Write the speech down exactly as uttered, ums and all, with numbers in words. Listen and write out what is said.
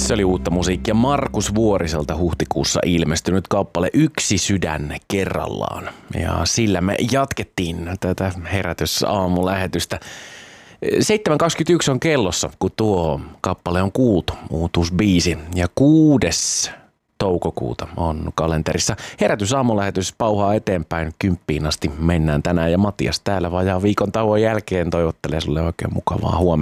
Se oli uutta musiikkia Markus Vuoriselta huhtikuussa ilmestynyt kappale Yksi sydän kerrallaan. Ja sillä me jatkettiin tätä herätysaamulähetystä. seitsemän kaksikymmentäyksi on kellossa, kun tuo kappale on kuultu, uutuusbiisi. Ja kuudes toukokuuta on kalenterissa. Herätysaamulähetys pauhaa eteenpäin, kymppiin asti mennään tänään. Ja Matias täällä vajaa viikon tauon jälkeen toivottelee sulle oikein mukavaa huomenta.